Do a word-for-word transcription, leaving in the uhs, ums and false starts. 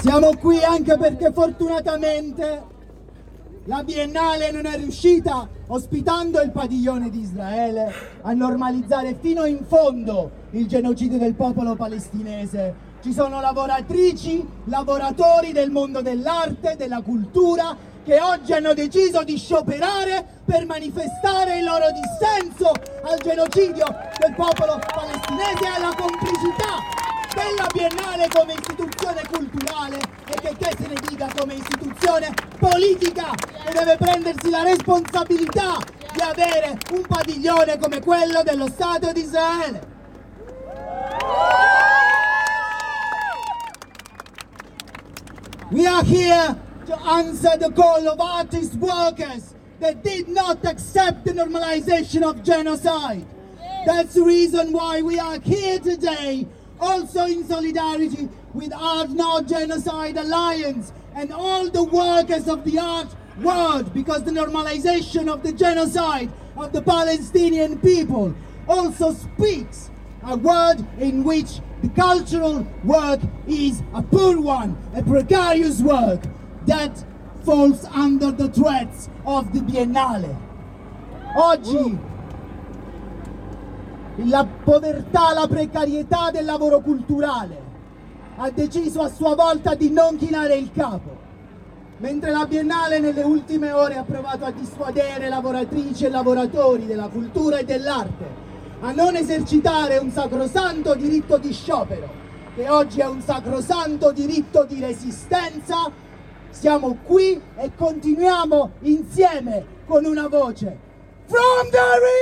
Siamo qui anche perché fortunatamente la Biennale non è riuscita, ospitando il padiglione di Israele, a normalizzare fino in fondo il genocidio del popolo palestinese. Ci sono lavoratrici, lavoratori del mondo dell'arte, della cultura, che oggi hanno deciso di scioperare per manifestare il loro dissenso al genocidio del popolo palestinese e alla complicità della Biennale come istituzione culturale e che, che se ne dica come istituzione politica, che deve prendersi la responsabilità di avere un padiglione come quello dello Stato di Israele. We are here to answer the call of artist workers that did not accept the normalization of genocide. That's the reason why we are here today, also in solidarity with Art Not Genocide Alliance and all the workers of the art world, because the normalization of the genocide of the Palestinian people also speaks a word in which the cultural work is a poor one, a precarious work that falls under the threats of the Biennale. Oggi la povertà, la precarietà del lavoro culturale ha deciso a sua volta di non chinare il capo, mentre la Biennale nelle ultime ore ha provato a dissuadere lavoratrici e lavoratori della cultura e dell'arte a non esercitare un sacrosanto diritto di sciopero, che oggi è un sacrosanto diritto di resistenza. Siamo qui e continuiamo insieme con una voce. From the